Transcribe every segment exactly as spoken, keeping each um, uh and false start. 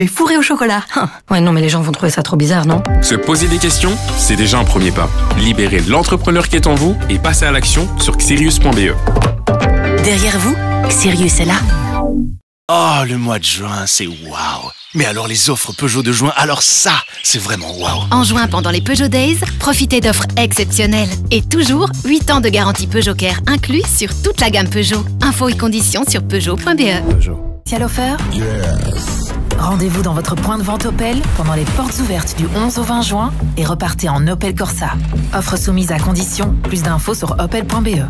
Et fourré au chocolat. Ouais, non, mais les gens vont trouver ça trop bizarre, non? Se poser des questions, c'est déjà un premier pas. Libérez l'entrepreneur qui est en vous et passez à l'action sur xerius point b e. Derrière vous, Xerius est là. Oh, le mois de juin, c'est waouh. Mais alors les offres Peugeot de juin, alors ça, c'est vraiment waouh. En juin, pendant les Peugeot Days, profitez d'offres exceptionnelles. Et toujours, huit ans de garantie Peugeot Care inclus sur toute la gamme Peugeot. Infos et conditions sur peugeot point b e. Peugeot. Ciel offert. Rendez-vous dans votre point de vente Opel pendant les portes ouvertes du onze au vingt juin et repartez en Opel Corsa. Offre soumise à condition. Plus d'infos sur opel point b e.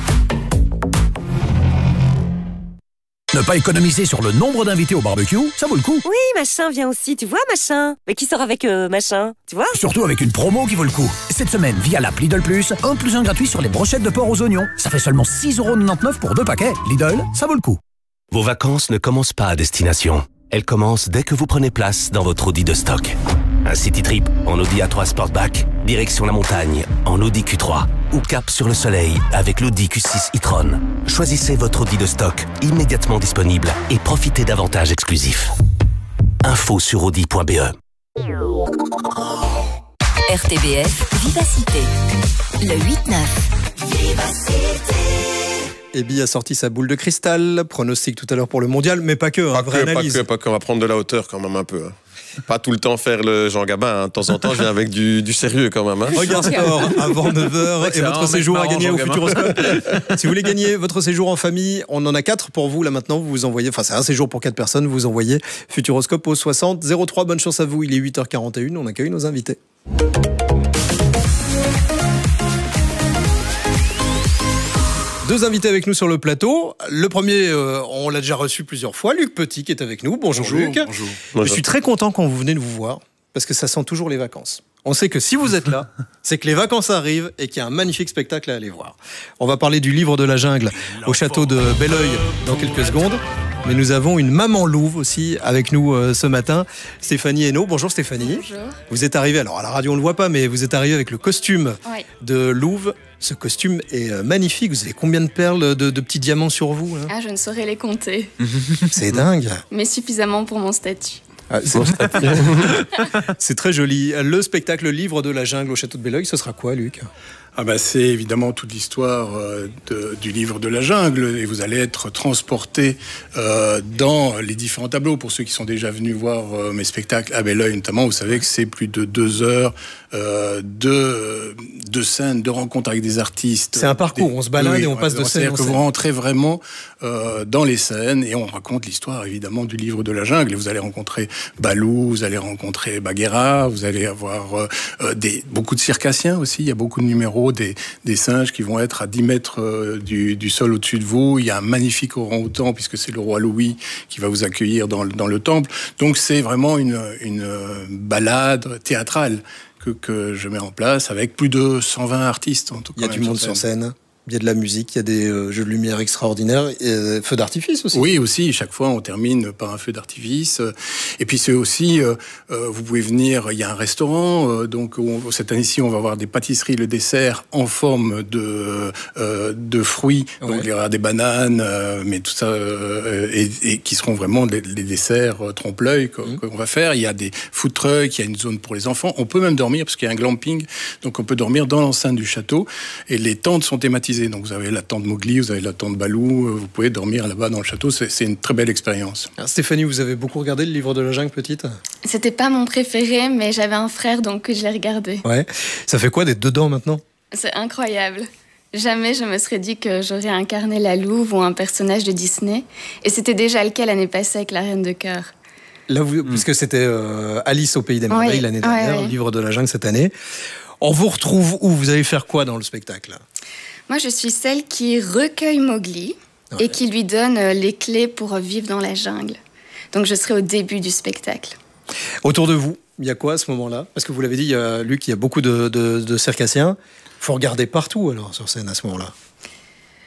Ne pas économiser sur le nombre d'invités au barbecue, ça vaut le coup. Oui, machin vient aussi, tu vois, machin. Mais qui sort avec euh, machin, tu vois? Surtout avec une promo qui vaut le coup. Cette semaine, via l'app Lidl Plus, un plus un gratuit sur les brochettes de porc aux oignons. Ça fait seulement six euros quatre-vingt-dix-neuf pour deux paquets. Lidl, ça vaut le coup. Vos vacances ne commencent pas à destination. Elles commencent dès que vous prenez place dans votre Audi de stock. Un city trip en Audi A trois Sportback, direction la montagne en Audi Q trois ou cap sur le soleil avec l'Audi Q six e-tron. Choisissez votre Audi de stock immédiatement disponible et profitez d'avantages exclusifs. Info sur audi point b e. R T B F Vivacité. Le huit neuf. Vivacité. Ebi a sorti sa boule de cristal, pronostic tout à l'heure pour le mondial, mais pas que, hein, pas vraie que, analyse. Pas que, pas que, on va prendre de la hauteur quand même un peu. Hein. Pas tout le temps faire le Jean Gabin, hein. De temps en temps je viens avec du, du sérieux quand même. Hein. Regarde Sport avant neuf heures et votre séjour à gagner au Futuroscope. Si vous voulez gagner votre séjour en famille, on en a quatre pour vous là maintenant, vous vous envoyez, enfin c'est un séjour pour quatre personnes, vous envoyez Futuroscope au soixante zéro trois, bonne chance à vous, il est huit heures quarante et une, on accueille nos invités. Deux invités avec nous sur le plateau. Le premier, euh, on l'a déjà reçu plusieurs fois, Luc Petit qui est avec nous. Bonjour, bonjour Luc. Bonjour. Je suis très content quand vous venez de vous voir, parce que ça sent toujours les vacances. On sait que si vous êtes là, c'est que les vacances arrivent et qu'il y a un magnifique spectacle à aller voir. On va parler du livre de la jungle au château de Belleuil dans quelques secondes. Mais nous avons une maman louve aussi avec nous euh, ce matin, Stéphanie Hainaut. Bonjour Stéphanie. Bonjour. Vous êtes arrivée, alors à la radio on ne le voit pas, mais vous êtes arrivée avec le costume ouais. de louve. Ce costume est euh, magnifique. Vous avez combien de perles, de, de petits diamants sur vous là? Ah, je ne saurais les compter. C'est dingue. Mais suffisamment pour mon statut. Ah, c'est... c'est très joli. Le spectacle le Livre de la jungle au château de Belleuil, ce sera quoi, Luc? Ah bah c'est évidemment toute l'histoire euh, de, du livre de la jungle et vous allez être transporté euh, dans les différents tableaux. Pour ceux qui sont déjà venus voir euh, mes spectacles à Belleuil notamment, vous savez que c'est plus de deux heures euh, de, de scènes, de rencontres avec des artistes. C'est un parcours, des... on se balade oui, et on passe de scène en C'est-à-dire que scène. vous rentrez vraiment euh, dans les scènes et on raconte l'histoire évidemment du livre de la jungle. Et vous allez rencontrer Balou, vous allez rencontrer Bagheera, vous allez avoir euh, des, beaucoup de circassiens aussi, il y a beaucoup de numéros. Des, des singes qui vont être à dix mètres euh, du, du sol au-dessus de vous. Il y a un magnifique orang-outan, puisque c'est le roi Louis qui va vous accueillir dans, dans le temple. Donc c'est vraiment une, une balade théâtrale que, que je mets en place avec plus de cent vingt artistes. En tout cas, il y a du monde sur scène. Il y a de la musique, il y a des euh, jeux de lumière extraordinaires, et euh, feux d'artifice aussi. Oui, aussi. Chaque fois, on termine par un feu d'artifice. Et puis, c'est aussi, euh, euh, vous pouvez venir, il y a un restaurant. Euh, donc, on, cette année-ci, on va avoir des pâtisseries, le dessert en forme de, euh, de fruits. Ouais. Donc, il y aura des bananes, euh, mais tout ça, euh, et, et qui seront vraiment les, les desserts euh, trompe-l'œil qu'on, mmh. qu'on va faire. Il y a des food trucks, il y a une zone pour les enfants. On peut même dormir, parce qu'il y a un glamping. Donc, on peut dormir dans l'enceinte du château. Et les tentes sont thématisées. Donc vous avez la tente Mowgli, vous avez la tente Balou, vous pouvez dormir là-bas dans le château, c'est, c'est une très belle expérience. Alors Stéphanie, vous avez beaucoup regardé le livre de la jungle petite? C'était pas mon préféré, mais j'avais un frère donc je l'ai regardé. Ouais. Ça fait quoi d'être dedans maintenant? C'est incroyable. Jamais je me serais dit que j'aurais incarné la louve ou un personnage de Disney. Et c'était déjà le cas l'année passée avec la Reine de Cœur. Là, vous, mmh. puisque c'était euh, Alice au Pays des Merveilles oui. l'année dernière, ouais, ouais. le livre de la jungle cette année. On vous retrouve où? Vous allez faire quoi dans le spectacle? Moi, je suis celle qui recueille Mowgli ouais. et qui lui donne les clés pour vivre dans la jungle. Donc, je serai au début du spectacle. Autour de vous, il y a quoi à ce moment-là? Parce que vous l'avez dit, il y a, Luc, il y a beaucoup de, de, de circassiens. Il faut regarder partout, alors, sur scène, à ce moment-là.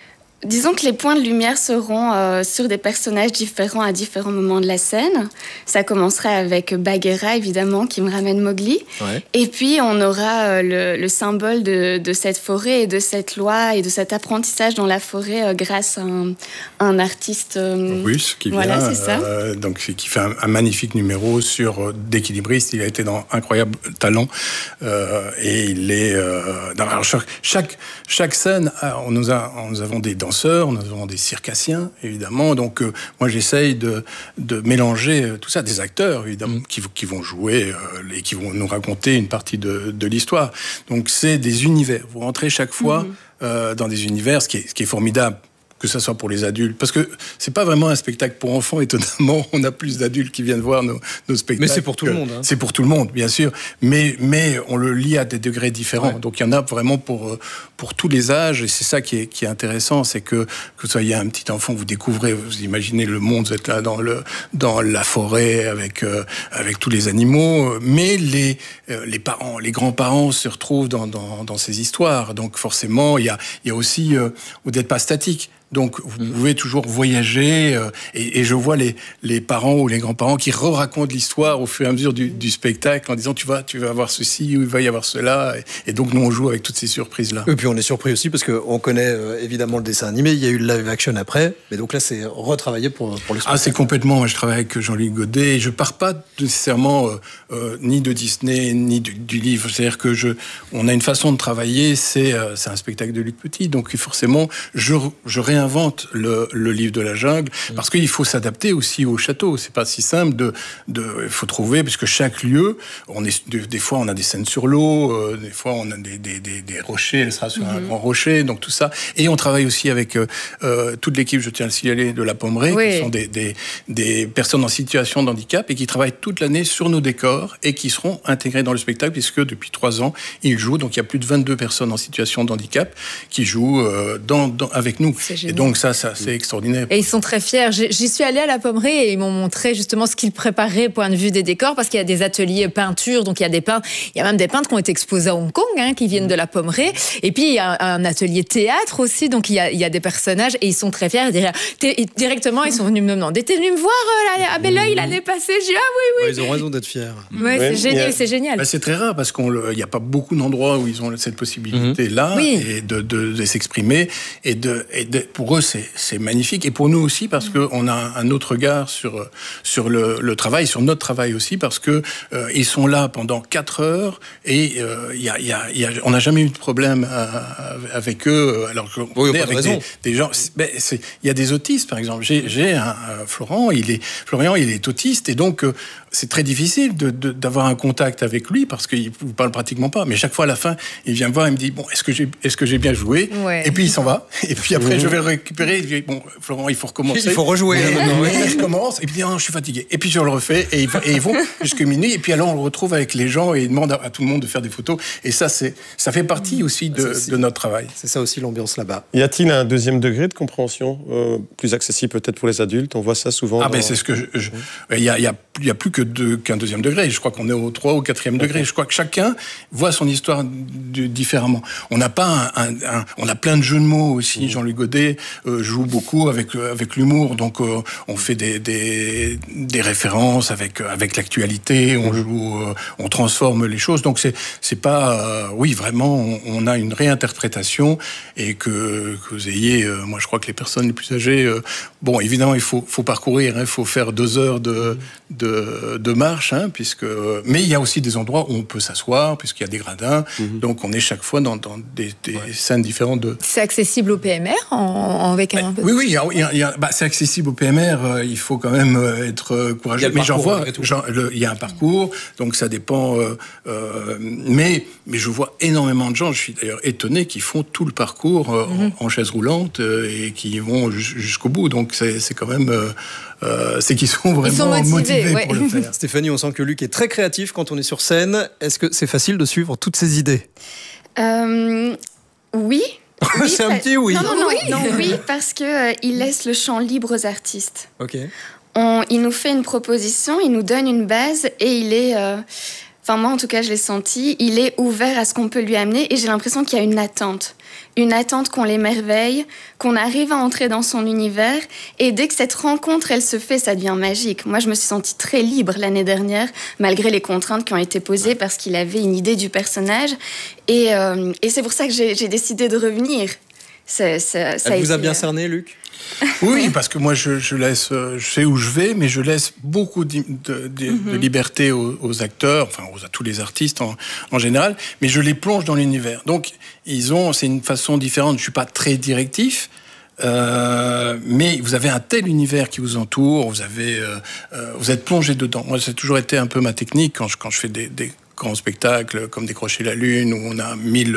Disons que les points de lumière seront euh, sur des personnages différents à différents moments de la scène. Ça commencerait avec Bagheera, évidemment, qui me ramène Mowgli. Ouais. Et puis, on aura euh, le, le symbole de, de cette forêt et de cette loi et de cet apprentissage dans la forêt euh, grâce à un, un artiste euh, russe qui voilà, vient, c'est ça. Euh, donc, qui fait un, un magnifique numéro sur euh, d'équilibriste. Il a été dans incroyable talent euh, et il est euh, dans, alors, chaque, chaque chaque scène, on nous a, on, nous avons des danseurs, nous avons des circassiens, évidemment. Donc, euh, moi, j'essaye de, de mélanger tout ça, des acteurs, évidemment, qui, qui vont jouer euh, et qui vont nous raconter une partie de, de l'histoire. Donc, c'est des univers. Vous rentrez chaque fois mm-hmm. euh, dans des univers, ce qui est, ce qui est formidable, que ça soit pour les adultes. Parce que c'est pas vraiment un spectacle pour enfants, étonnamment. On a plus d'adultes qui viennent voir nos, nos spectacles. Mais c'est pour tout le monde. Hein. C'est pour tout le monde, bien sûr. Mais, mais on le lit à des degrés différents. Ouais. Donc, il y en a vraiment pour, pour tous les âges. Et c'est ça qui est, qui est intéressant. C'est que, que vous soyez un petit enfant, vous découvrez, vous imaginez le monde, vous êtes là dans, le, dans la forêt avec, euh, avec tous les animaux. Mais les, euh, les parents, les grands-parents se retrouvent dans, dans, dans ces histoires. Donc, forcément, il y a, il y a aussi, euh, vous n'êtes pas statique. Donc, vous pouvez toujours voyager. Euh, et, et je vois les, les parents ou les grands-parents qui re-racontent l'histoire au fur et à mesure du, du spectacle en disant tu vas, tu vas avoir ceci ou il va y avoir cela. Et, et donc, nous, on joue avec toutes ces surprises-là. Et puis, on est surpris aussi parce qu'on connaît euh, évidemment le dessin animé. Il y a eu le live action après. Mais donc là, c'est retravaillé pour, pour le spectacle. Ah, c'est complètement. Moi, je travaille avec Jean-Luc Godet. Et je ne pars pas nécessairement euh, euh, ni de Disney, ni du, du livre. C'est-à-dire que je, on a une façon de travailler. C'est, euh, c'est un spectacle de Luc Petit. Donc, forcément, je, je réinvente invente le, le livre de la jungle, mmh. parce qu'il faut s'adapter aussi au château. C'est pas si simple de, de, il faut trouver, parce que chaque lieu, on est, des fois on a des scènes sur l'eau, euh, des fois on a des, des, des, des rochers, elle sera sur mmh. un grand rocher, donc tout ça. Et on travaille aussi avec euh, toute l'équipe, je tiens à le signaler, de la Pommerée, oui. qui sont des, des, des personnes en situation de handicap et qui travaillent toute l'année sur nos décors et qui seront intégrés dans le spectacle, puisque depuis trois ans, ils jouent. Donc il y a plus de vingt-deux personnes en situation de handicap qui jouent euh, dans, dans, avec nous. Et donc ça, ça c'est extraordinaire. Et ils sont très fiers. J'y suis allée à la Pommerée et ils m'ont montré justement ce qu'ils préparaient point de vue des décors, parce qu'il y a des ateliers peinture, donc il y a des peintres, il y a même des peintres qui ont été exposés à Hong Kong, hein, qui viennent de la Pommerée. Et puis il y a un atelier théâtre aussi, donc il y a, il y a des personnages et ils sont très fiers. Directement, ils sont venus me demander, t'es venu me voir à Belleuil l'année passée? J'ai dit, ah oui, oui. Ouais, ils ont raison d'être fiers. Ouais, ouais, c'est génial, c'est génial. Bah, c'est très rare parce qu'il n'y a pas beaucoup d'endroits où ils ont cette possibilité-là, oui. et de, de, de s'exprimer. Et, de, et de, pour eux, c'est, c'est magnifique. Et pour nous aussi, parce qu'on a un autre regard sur, sur le, le travail, sur notre travail aussi, parce qu'ils euh, sont là pendant quatre heures et euh, y a, y a, y a, on n'a jamais eu de problème à, avec eux. Alors qu'on oui, est avec des, des gens. Il y a des autistes, par exemple. J'ai, j'ai un, un Florent, il est, Florian, il est autiste, et donc euh, c'est très difficile de, de, d'avoir un contact avec lui parce qu'il ne parle pratiquement pas. Mais chaque fois, à la fin, il vient me voir et me dit, bon, est-ce que j'ai, est-ce que j'ai bien joué? Ouais. Et puis il s'en va. Et puis après, mmh. je vais le récupérer. Il dit, bon, Florent, il faut recommencer. Il faut rejouer. Et, non, non, je commence. Et puis, non, je suis fatigué. Et puis, je le refais. Et, et ils vont jusqu'à minuit. Et puis, alors, on le retrouve avec les gens et ils demandent à, à tout le monde de faire des photos. Et ça, c'est, ça fait partie aussi de, aussi, de notre travail. C'est ça aussi l'ambiance là-bas. Y a-t-il un deuxième degré de compréhension euh, plus accessible peut-être pour les adultes? On voit ça souvent. Ah, dans... ben, c'est ce que je. je il y a, y a, y a plus que deux, qu'un deuxième degré. Je crois qu'on est au trois ou quatrième degré. Okay. Je crois que chacun voit son histoire de, différemment. On n'a pas un, un, un. On a plein de jeux de mots aussi. Mmh. Jean-Luc Godet euh, joue beaucoup avec, avec l'humour. Donc, euh, on fait des, des, des références avec, avec l'actualité. On joue, euh, on transforme les choses. Donc, c'est, c'est pas. Euh, oui, vraiment, on, on a une réinterprétation et que, que vous ayez. Euh, moi, je crois que les personnes les plus âgées. Euh, bon, évidemment, il faut, faut parcourir. Il hein, faut faire deux heures de, de, de marche, hein, puisque. Mais il y a aussi des endroits où on peut s'asseoir, puisqu'il y a des gradins. Mm-hmm. Donc, on est chaque fois dans, dans des, des ouais. scènes différentes de. C'est accessible au P M R en, en, avec un. Oui, oui, il y a, il y a, il y a, bah, c'est accessible au P M R. Euh, il faut quand même euh, être courageux. Mais j'en vois. Genre, le, il y a un parcours, donc ça dépend. Euh, euh, mais, mais je vois énormément de gens. Je suis d'ailleurs étonné qui font tout le parcours euh, mm-hmm. en, en chaise roulante euh, et qui vont jusqu'au bout. Donc, c'est, c'est quand même. Euh, Euh, c'est qu'ils sont vraiment Ils sont motivés, motivés ouais. pour le faire. Stéphanie, on sent que Luc est très créatif quand on est sur scène. Est-ce que c'est facile de suivre toutes ces idées? euh, Oui. oui c'est un petit oui. Non, non, non, oui. non, oui parce qu'il euh, laisse le champ libre aux artistes. Ok. On, il nous fait une proposition, il nous donne une base et il est... Euh, Enfin, moi, en tout cas, je l'ai senti. Il est ouvert à ce qu'on peut lui amener et j'ai l'impression qu'il y a une attente. Une attente qu'on l'émerveille, qu'on arrive à entrer dans son univers. Et dès que cette rencontre, elle se fait, ça devient magique. Moi, je me suis sentie très libre l'année dernière, malgré les contraintes qui ont été posées parce qu'il avait une idée du personnage. Et, euh, et c'est pour ça que j'ai, j'ai décidé de revenir. C'est, c'est, ça Elle vous a été, bien euh... cerné, Luc? Oui, parce que moi, je, je laisse, je sais où je vais, mais je laisse beaucoup de, de, de, mm-hmm. de liberté aux, aux acteurs, enfin aux, à tous les artistes en, en général, mais je les plonge dans l'univers. Donc, ils ont, c'est une façon différente. Je suis pas très directif. Euh, mais vous avez un tel univers qui vous entoure, vous avez, euh, euh, vous êtes plongé dedans. Moi, ça a toujours été un peu ma technique quand je, quand je fais des, des grands spectacles comme Décrocher la Lune où on a mille,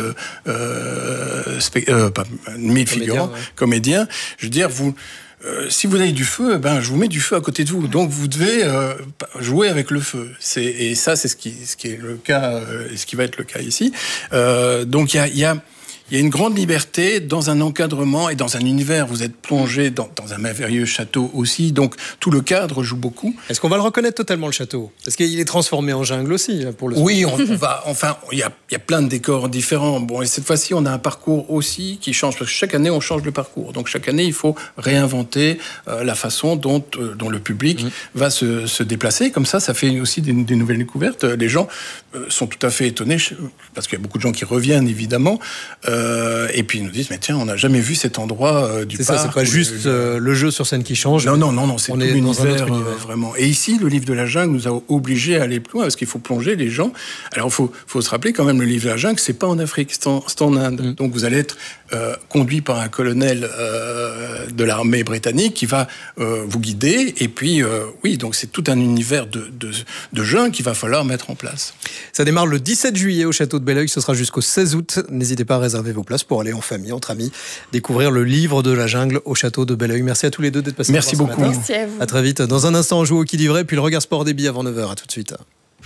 euh, spé- euh, pas, mille figurants, ouais. comédiens. Je veux dire, vous, euh, si vous avez du feu, ben je vous mets du feu à côté de vous. Donc vous devez euh, jouer avec le feu. C'est, et ça, c'est ce qui, ce qui est le cas, euh, et ce qui va être le cas ici. Euh, donc il y a, il y a Il y a une grande liberté dans un encadrement et dans un univers. Vous êtes plongé dans, dans un merveilleux château aussi, donc tout le cadre joue beaucoup. Est-ce qu'on va le reconnaître totalement, le château? Parce qu'il est transformé en jungle aussi, pour le Oui, on, on va. Enfin, il y a, il y a plein de décors différents. Bon, et cette fois-ci, on a un parcours aussi qui change, parce que chaque année, on change le parcours. Donc chaque année, il faut réinventer euh, la façon dont, euh, dont le public mmh. va se, se déplacer. Comme ça, ça fait aussi des, des nouvelles découvertes. Les gens euh, sont tout à fait étonnés, parce qu'il y a beaucoup de gens qui reviennent, évidemment. Euh, Euh, et puis ils nous disent, mais tiens, on n'a jamais vu cet endroit euh, du c'est parc. C'est ça, c'est pas juste euh, le jeu sur scène qui change. Non, non, non, non, c'est on tout est l'univers, dans un autre univers. Euh, vraiment. Et ici, le livre de la jungle nous a obligés à aller plus loin, parce qu'il faut plonger les gens. Alors, il faut, faut se rappeler quand même, le livre de la jungle, c'est pas en Afrique, c'est en, c'est en Inde. Mm. Donc, vous allez être euh, conduit par un colonel euh, de l'armée britannique qui va euh, vous guider. Et puis, euh, oui, donc c'est tout un univers de, de, de jungle qu'il va falloir mettre en place. Ça démarre le dix-sept juillet au château de Belleuil, ce sera jusqu'au seize août. N'hésitez pas à réserver vos places pour aller en famille, entre amis, découvrir le livre de la jungle au château de Belleuil. Merci à tous les deux d'être passés. Merci beaucoup. Merci à vous. À très vite. Dans un instant, on joue au Qui dit vrai, puis le regard sport des billes avant neuf heures. À tout de suite.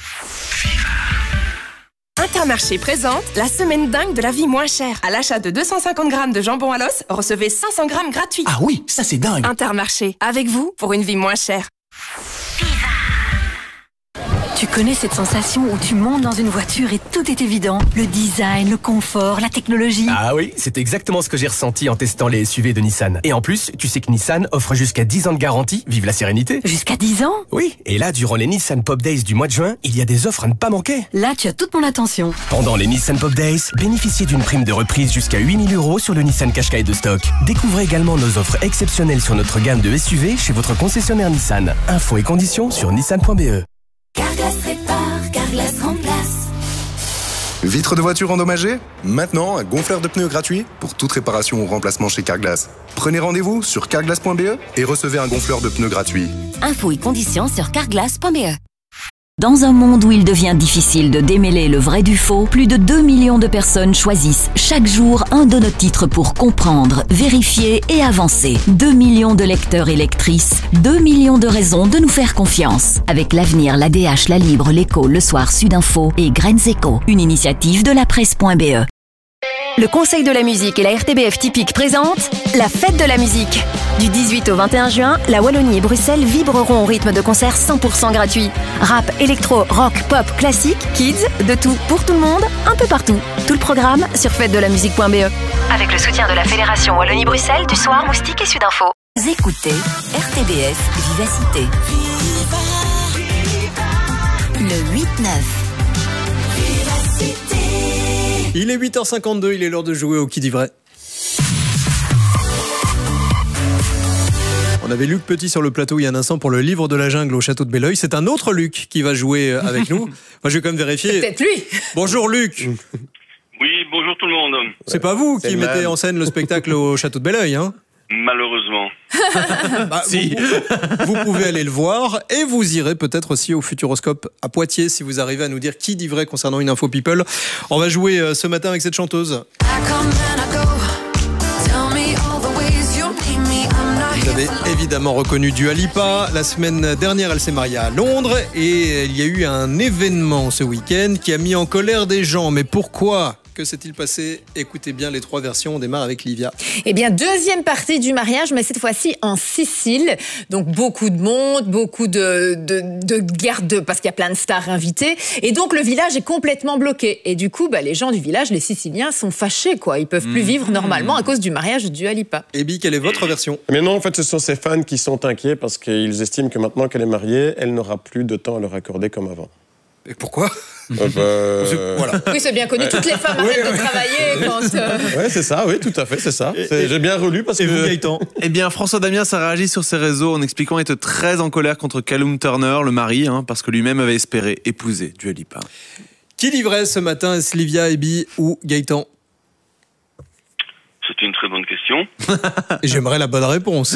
Intermarché présente la semaine dingue de la vie moins chère. À l'achat de deux cent cinquante grammes de jambon à l'os, recevez cinq cents grammes gratuits. Ah oui, ça c'est dingue. Intermarché, avec vous pour une vie moins chère. Tu connais cette sensation où tu montes dans une voiture et tout est évident? Le design, le confort, la technologie. Ah oui, c'est exactement ce que j'ai ressenti en testant les S U V de Nissan. Et en plus, tu sais que Nissan offre jusqu'à dix ans de garantie. Vive la sérénité. Jusqu'à dix ans? Oui, et là, durant les Nissan Pop Days du mois de juin, il y a des offres à ne pas manquer. Là, tu as toute mon attention. Pendant les Nissan Pop Days, bénéficiez d'une prime de reprise jusqu'à huit mille euros sur le Nissan Qashqai de stock. Découvrez également nos offres exceptionnelles sur notre gamme de S U V chez votre concessionnaire Nissan. Infos et conditions sur nissan point b e. Carglass répare, Carglass remplace. Vitre de voiture endommagée? Maintenant, un gonfleur de pneus gratuit pour toute réparation ou remplacement chez Carglass. Prenez rendez-vous sur carglass point b e et recevez un gonfleur de pneus gratuit. Infos et conditions sur carglass point b e. Dans un monde où il devient difficile de démêler le vrai du faux, plus de deux millions de personnes choisissent chaque jour un de nos titres pour comprendre, vérifier et avancer. deux millions de lecteurs et lectrices, deux millions de raisons de nous faire confiance. Avec l'Avenir, l'A D H, La Libre, l'Écho, Le Soir, Sudinfo et Graines Éco, une initiative de la presse point b e. Le Conseil de la musique et la R T B F Typique présentent la Fête de la musique. Du dix-huit au vingt et un juin, la Wallonie et Bruxelles vibreront au rythme de concerts cent pour cent gratuits. Rap, électro, rock, pop, classique, kids, de tout pour tout le monde, un peu partout. Tout le programme sur fête de la musique point b e. Avec le soutien de la Fédération Wallonie-Bruxelles, du Soir, Moustique et Sudinfo. Écoutez R T B F Vivacité. Le huit neuf. Il est huit heures cinquante-deux, il est l'heure de jouer au Qui dit vrai. On avait Luc Petit sur le plateau il y a un instant pour le livre de la jungle au château de Belleuil. C'est un autre Luc qui va jouer avec nous. Moi, je vais quand même vérifier. C'est peut-être lui. Bonjour Luc. Oui, bonjour tout le monde. C'est pas vous C'est qui le mettez même. en scène le spectacle au château de Belleuil, hein? Malheureusement. Bah, si. vous, vous pouvez aller le voir et vous irez peut-être aussi au Futuroscope à Poitiers si vous arrivez à nous dire qui dit vrai concernant une info people. On va jouer euh, ce matin avec cette chanteuse. Vous avez évidemment reconnu Dua Lipa. La semaine dernière, elle s'est mariée à Londres et il y a eu un événement ce week-end qui a mis en colère des gens. Mais pourquoi Que s'est-il passé? Écoutez bien les trois versions. On démarre avec Livia. Eh bien, deuxième partie du mariage, mais cette fois-ci en Sicile. Donc, beaucoup de monde, beaucoup de, de, de gardes, parce qu'il y a plein de stars invitées. Et donc, le village est complètement bloqué. Et du coup, bah, les gens du village, les Siciliens, sont fâchés, quoi. Ils peuvent plus mmh. vivre normalement à cause du mariage de Dua Lipa. Et Bi, quelle est votre version? Mais non, en fait, ce sont ses fans qui sont inquiets parce qu'ils estiment que maintenant qu'elle est mariée, elle n'aura plus de temps à leur accorder comme avant. Et pourquoi? euh, bah, euh... voilà. Oui, c'est bien connu. Toutes les femmes arrêtent oui, de oui. travailler quand... Euh... Oui, c'est ça, oui, tout à fait, c'est ça. C'est... J'ai bien relu parce et que... vous, Gaëtan? Eh bien, François Damiens a réagi sur ses réseaux en expliquant être très en colère contre Callum Turner, le mari, hein, parce que lui-même avait espéré épouser Dua Lipa. Qui livrait ce matin? Est-ce Livia, Ebi ou Gaëtan? C'est une très bonne question. Et j'aimerais la bonne réponse.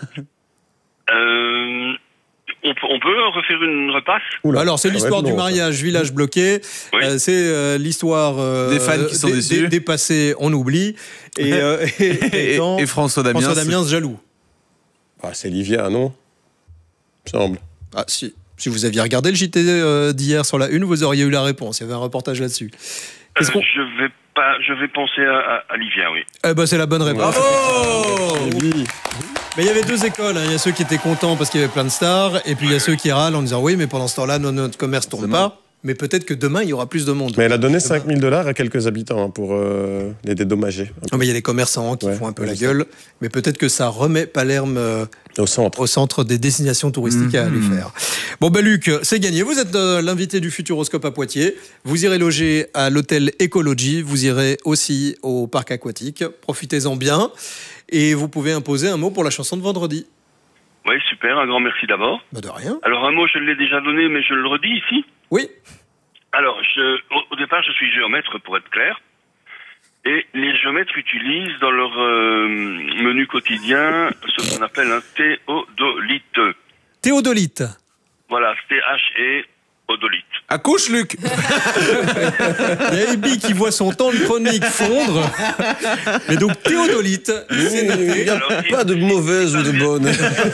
euh... On peut, on peut refaire une repasse? Oula, alors, c'est l'histoire du mariage, ça. Village bloqué. Oui. Euh, c'est euh, l'histoire euh, des fans qui sont des, déçus. Des, dépassés, on oublie. Et, euh, et, et, et, et François Damiens. François Damiens, jaloux. Ah, c'est Livia, non? Il me semble. Ah, si. Si vous aviez regardé le J T euh, d'hier sur la une, vous auriez eu la réponse. Il y avait un reportage là-dessus. Euh, je vais pas, je vais penser à, à, à Livia, oui. Eh ben, c'est la bonne réponse. Bravo. Mais il y avait deux écoles. Hein. Il y a ceux qui étaient contents parce qu'il y avait plein de stars, et puis il y a ceux qui râlent en disant oui, mais pendant ce temps-là, notre commerce tourne pas. Mais peut-être que demain, il y aura plus de monde. Mais elle a donné cinq mille dollars à quelques habitants hein, pour euh, les dédommager. Non, mais il y a des commerçants qui ouais, font un peu ouais, la gueule. Mais peut-être que ça remet Palerme euh, au, centre. au centre des destinations touristiques mmh. à aller faire. Bon, ben Luc, c'est gagné. Vous êtes euh, l'invité du Futuroscope à Poitiers. Vous irez loger à l'hôtel Ecology. Vous irez aussi au parc aquatique. Profitez-en bien. Et vous pouvez imposer un mot pour la chanson de vendredi. Oui, super. Un grand merci d'abord. Bah de rien. Alors, un mot, je l'ai déjà donné, mais je le redis ici. Oui. Alors, je, au, au départ, je suis géomètre, pour être clair. Et les géomètres utilisent dans leur euh, menu quotidien ce qu'on appelle un théodolite. Théodolite. Voilà, T H E odolite. Accouche, Luc. Il y a Ebi qui voit son temps de chronique fondre. Mais donc, théodolite, c'est noté. Il n'y a Alors, pas de mauvaise ou de bonne.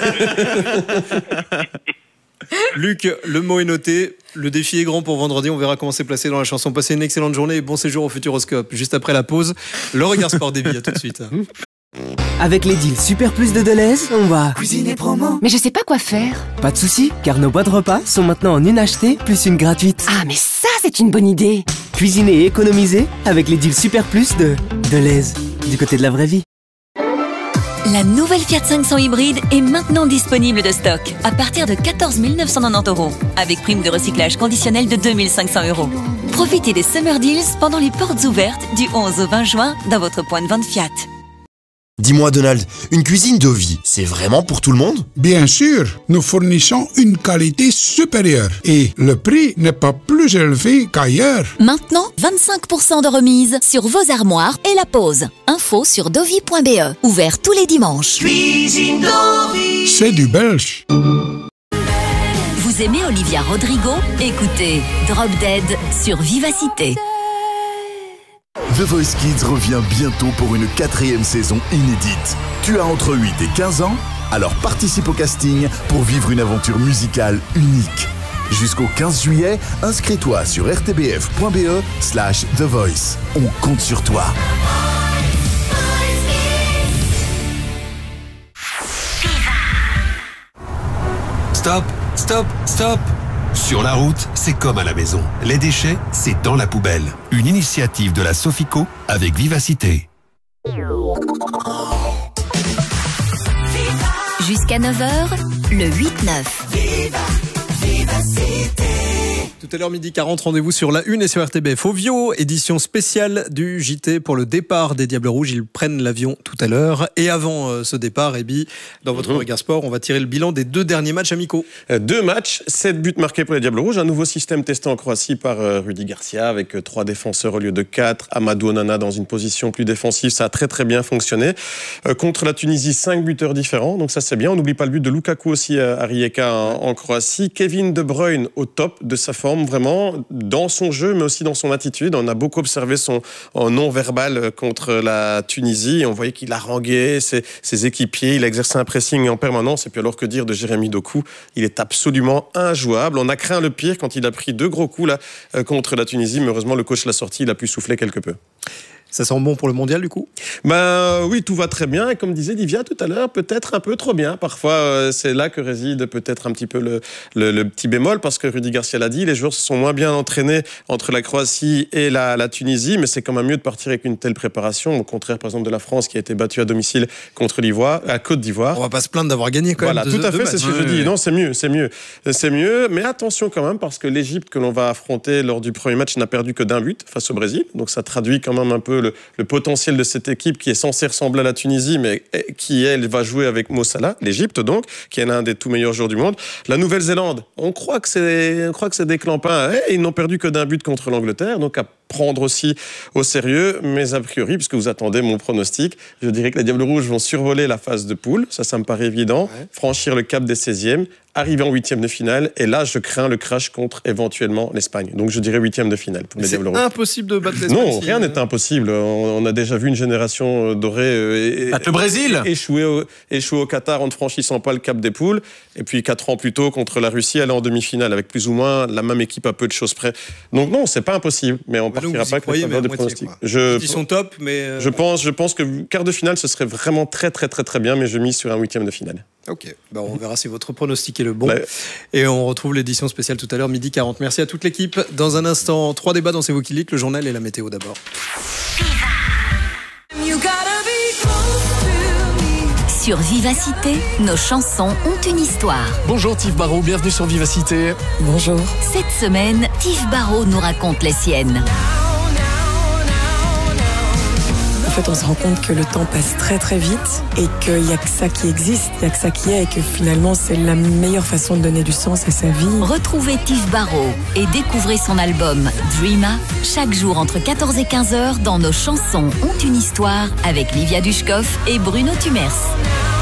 Luc, le mot est noté. Le défi est grand pour vendredi. On verra comment c'est placé dans la chanson. Passez une excellente journée et bon séjour au Futuroscope. Juste après la pause, le regard sport d'Ebi. À tout de suite. Avec les deals Super Plus de Deleuze, on va cuisiner promo. Mais je sais pas quoi faire. Pas de soucis, car nos boîtes repas sont maintenant en une achetée plus une gratuite. Ah, mais ça, c'est une bonne idée. Cuisiner et économiser avec les deals Super Plus de Deleuze. Du côté de la vraie vie. La nouvelle Fiat cinq cents hybride est maintenant disponible de stock à partir de quatorze mille neuf cent quatre-vingt-dix euros avec prime de recyclage conditionnelle de deux mille cinq cents euros. Profitez des Summer Deals pendant les portes ouvertes du onze au vingt juin dans votre point de vente Fiat. Dis-moi Donald, une cuisine Dovi, c'est vraiment pour tout le monde? Bien sûr, nous fournissons une qualité supérieure et le prix n'est pas plus élevé qu'ailleurs. Maintenant, vingt-cinq pour cent de remise sur vos armoires et la pose. Info sur dovi point b e. Ouvert tous les dimanches. Cuisine Dovi. C'est du belge. Vous aimez Olivia Rodrigo? Écoutez Drop Dead sur Vivacité. The Voice Kids revient bientôt pour une quatrième saison inédite. Tu as entre huit et quinze ans? Alors participe au casting pour vivre une aventure musicale unique. Jusqu'au quinze juillet, inscris-toi sur r t b f point b e slash The Voice. On compte sur toi. Stop, stop, stop! Sur la route, c'est comme à la maison. Les déchets, c'est dans la poubelle. Une initiative de la Sofico avec Vivacité. Jusqu'à neuf heures, le huit neuf. Viva, Vivacité. Tout à l'heure, midi quarante, rendez-vous sur la une et sur R T B F. Ovio, édition spéciale du J T pour le départ des Diables Rouges. Ils prennent l'avion tout à l'heure. Et avant euh, ce départ, Ebi, dans votre mmh. regard sport, on va tirer le bilan des deux derniers matchs amicaux. Euh, deux matchs, sept buts marqués pour les Diables Rouges. Un nouveau système testé en Croatie par euh, Rudy Garcia avec euh, trois défenseurs au lieu de quatre. Amadou Onana dans une position plus défensive. Ça a très très bien fonctionné. Euh, contre la Tunisie, cinq buteurs différents. Donc ça c'est bien. On n'oublie pas le but de Lukaku aussi à Rijeka en, en Croatie. Kevin De Bruyne au top de sa forme. forme vraiment dans son jeu, mais aussi dans son attitude. On a beaucoup observé son non-verbal contre la Tunisie. On voyait qu'il haranguait ses, ses équipiers, il exerçait un pressing en permanence. Et puis alors que dire de Jérémy Doku, il est absolument injouable. On a craint le pire quand il a pris deux gros coups là, contre la Tunisie, mais heureusement le coach l'a sorti, il a pu souffler quelque peu. Ça sent bon pour le mondial du coup ? Ben oui, tout va très bien. Et comme disait Livia tout à l'heure, peut-être un peu trop bien. Parfois, euh, c'est là que réside peut-être un petit peu le, le, le petit bémol, parce que Rudy Garcia l'a dit, les joueurs se sont moins bien entraînés entre la Croatie et la, la Tunisie, mais c'est quand même mieux de partir avec une telle préparation, au contraire par exemple de la France qui a été battue à domicile contre l'Ivoire, à Côte d'Ivoire. On va pas se plaindre d'avoir gagné quand voilà, même. Voilà, tout à fait, c'est ce que je dis. Non, c'est mieux, c'est mieux, c'est mieux. Mais attention quand même, parce que l'Égypte que l'on va affronter lors du premier match n'a perdu que d'un but face au Brésil, donc ça traduit quand même un peu le, le potentiel de cette équipe qui est censée ressembler à la Tunisie, mais qui, elle, va jouer avec Mo Salah, l'Égypte donc, qui est l'un des tout meilleurs joueurs du monde. La Nouvelle-Zélande, on croit que c'est, on croit que c'est des clampins. Eh, ils n'ont perdu que d'un but contre l'Angleterre, donc à prendre aussi au sérieux, mais a priori, puisque vous attendez mon pronostic, je dirais que les Diables Rouges vont survoler la phase de poule, ça, ça me paraît évident, ouais. Franchir le cap des seizièmes, arriver en huitième de finale, et là, je crains le crash contre éventuellement l'Espagne. Donc, je dirais huitième de finale pour mais les Diables Rouges. C'est impossible de battre l'Espagne. Non, rien n'est impossible. On, on a déjà vu une génération dorée euh, battre le Brésil, échouer au, échouer au Qatar en ne franchissant pas le cap des poules, et puis quatre ans plus tôt contre la Russie, aller en demi-finale avec plus ou moins la même équipe à peu de choses près. Donc non, c'est pas impossible, mais on partira pas avec les faveurs de pronostic. Je, Ils sont top, mais euh... je pense, je pense que quart de finale, ce serait vraiment très très très très bien, mais je mise sur un huitième de finale. Ok, bah on verra si votre pronostic est le bon. Ouais. Et on retrouve l'édition spéciale tout à l'heure, midi quarante. Merci à toute l'équipe. Dans un instant, trois débats dans C'est vous qui le dites, le journal et la météo d'abord. Sur Vivacité, nos chansons ont une histoire. Bonjour Tiff Barrault, bienvenue sur Vivacité. Bonjour. Cette semaine, Tiff Barrault nous raconte les siennes. En fait, on se rend compte que le temps passe très très vite et qu'il n'y a que ça qui existe, il n'y a que ça qui est et que finalement c'est la meilleure façon de donner du sens à sa vie. Retrouvez Tiff Barrault et découvrez son album Dreama chaque jour entre quatorze et quinze heures dans Nos chansons ont une histoire avec Livia Dushkov et Bruno Tumers.